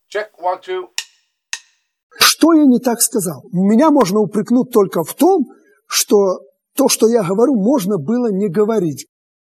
Check, 1, 2. Что я не так сказал? Меня можно упрекнуть только в том, что то, что я говорю, можно было не говорить.